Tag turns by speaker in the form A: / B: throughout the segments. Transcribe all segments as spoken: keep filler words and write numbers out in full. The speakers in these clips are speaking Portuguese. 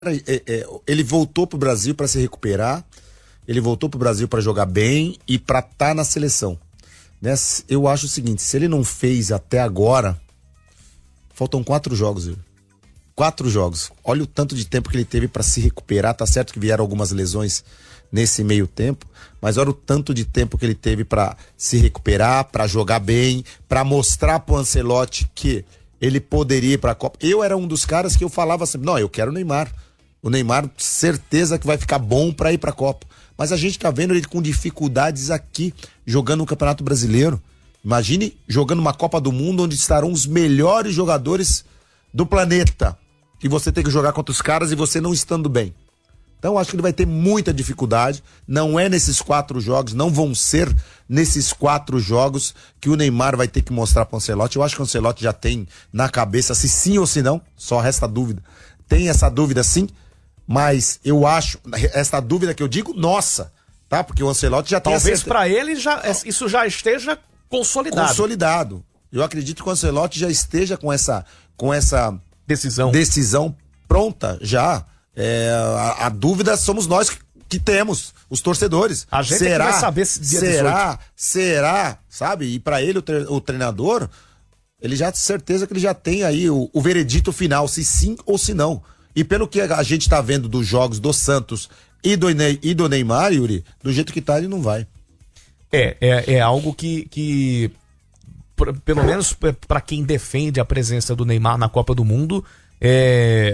A: é, é, ele voltou pro Brasil para se recuperar, ele voltou pro Brasil para jogar bem e para estar tá na seleção. Né? Eu acho o seguinte, se ele não fez até agora, faltam quatro jogos, viu? Quatro jogos. Olha o tanto de tempo que ele teve para se recuperar. Tá certo que vieram algumas lesões nesse meio tempo, mas olha o tanto de tempo que ele teve para se recuperar, para jogar bem, para mostrar pro Ancelotti que ele poderia ir pra Copa. Eu era um dos caras que eu falava sempre, não, eu quero o Neymar. O Neymar, certeza que vai ficar bom pra ir pra Copa. Mas a gente tá vendo ele com dificuldades aqui, jogando no Campeonato Brasileiro. Imagine jogando uma Copa do Mundo onde estarão os melhores jogadores do planeta. E você tem que jogar contra os caras e você não estando bem. Então, acho que ele vai ter muita dificuldade. Não é nesses quatro jogos, não vão ser nesses quatro jogos que o Neymar vai ter que mostrar para o Ancelotti. Eu acho que o Ancelotti já tem na cabeça se sim ou se não, só resta dúvida. Tem essa dúvida sim, mas eu acho, essa dúvida que eu digo, nossa, tá? Porque o Ancelotti já tem...
B: Talvez para ele já, isso já esteja consolidado.
A: Consolidado. Eu acredito que o Ancelotti já esteja com essa, com essa
B: decisão,
A: decisão pronta já. É, a, a dúvida somos nós que, que temos, os torcedores.
B: A gente
A: será,
B: é que vai saber se dia
A: será,
B: dezoito.
A: será, sabe? E pra ele, o, tre, o treinador, ele já tem certeza que ele já tem aí o, o veredito final, se sim ou se não. E pelo que a gente tá vendo dos jogos do Santos e do, e do Neymar, Yuri, do jeito que tá, ele não vai.
B: É, é, é algo que, que por, pelo menos para quem defende a presença do Neymar na Copa do Mundo, é...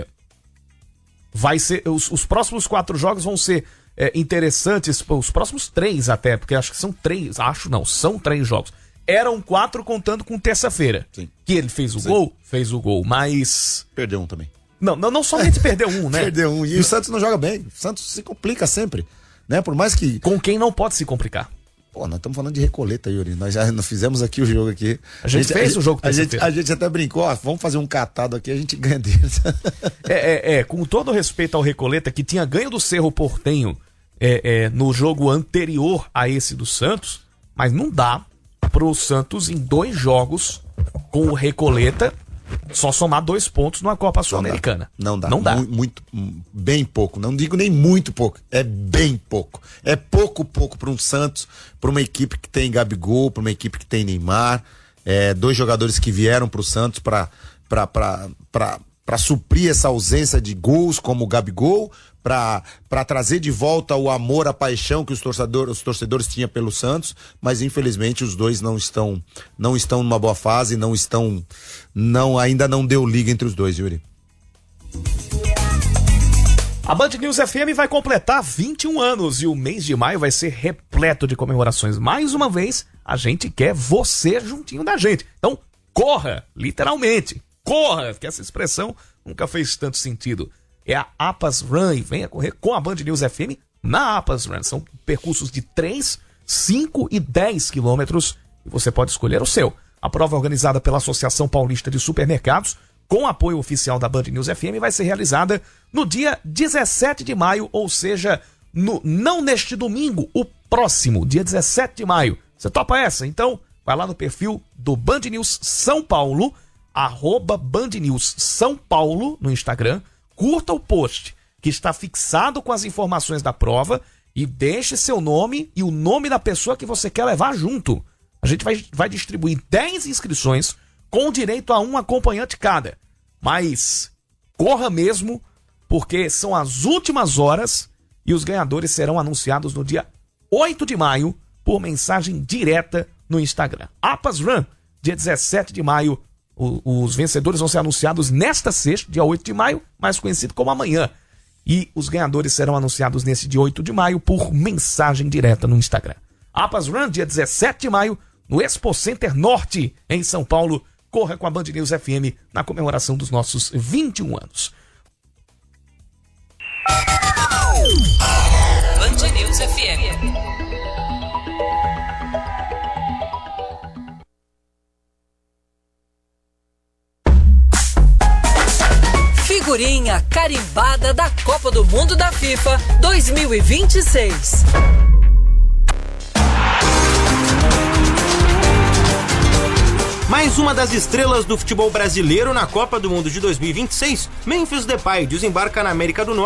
B: vai ser, os, os próximos quatro jogos vão ser é, interessantes, os próximos três até, porque acho que são três, acho não, são três jogos. Eram quatro contando com terça-feira.
A: Sim.
B: Que ele fez o
A: Sim.
B: gol, fez o gol, mas...
A: Perdeu um também.
B: Não, não, não somente perdeu um, né?
A: Perdeu um, e o Santos não joga bem, o Santos se complica sempre, né? Por mais que...
B: Com quem não pode se complicar.
A: Pô, nós estamos falando de Recoleta, Yuri. Nós já nós fizemos aqui o jogo aqui.
B: A gente, a gente fez a, o jogo
A: a gente, a gente até brincou, ó, vamos fazer um catado aqui, a gente ganha deles.
B: É, é, é, com todo respeito ao Recoleta, que tinha ganho do Cerro Porteño é, é, no jogo anterior a esse do Santos, mas não dá pro Santos em dois jogos com o Recoleta só somar dois pontos numa Copa Sul-Americana.
A: Não dá.
B: Não dá.
A: Muito, muito, bem pouco. Não digo nem muito pouco. É bem pouco. É pouco, pouco para um Santos, para uma equipe que tem Gabigol, para uma equipe que tem Neymar. É, dois jogadores que vieram para o Santos para para suprir essa ausência de gols, como o Gabigol, para trazer de volta o amor, a paixão que os torcedores, os torcedores tinham pelo Santos, mas infelizmente os dois não estão não estão numa boa fase, não estão não ainda não deu liga entre os dois, Yuri.
B: A Band News F M vai completar vinte e um anos e o mês de maio vai ser repleto de comemorações. Mais uma vez, a gente quer você juntinho da gente. Então, corra, literalmente, corra, porque essa expressão nunca fez tanto sentido. É a Apas Run e venha correr com a Band News F M na Apas Run. São percursos de três, cinco e dez quilômetros e você pode escolher o seu. A prova é organizada pela Associação Paulista de Supermercados, com apoio oficial da Band News F M, vai ser realizada no dia dezessete de maio, ou seja, no, não neste domingo, o próximo, dia dezessete de maio. Você topa essa? Então, vai lá no perfil do Band News São Paulo, arroba Band News São Paulo no Instagram, curta o post que está fixado com as informações da prova e deixe seu nome e o nome da pessoa que você quer levar junto. A gente vai, vai distribuir dez inscrições com direito a um acompanhante cada. Mas corra mesmo, porque são as últimas horas e os ganhadores serão anunciados no dia oito de maio por mensagem direta no Instagram. Apas Run, dia dezessete de maio. O, os vencedores vão ser anunciados nesta sexta, dia oito de maio, mais conhecido como amanhã. E os ganhadores serão anunciados nesse dia oito de maio por mensagem direta no Instagram. Apas Run, dia dezessete de maio, no Expo Center Norte, em São Paulo. Corra com a Band News F M na comemoração dos nossos vinte e um anos.
C: Band News F M. Figurinha carimbada da Copa do Mundo da FIFA dois mil e vinte e seis.
D: Mais uma das estrelas do futebol brasileiro na Copa do Mundo de dois mil e vinte e seis, Memphis Depay desembarca na América do Norte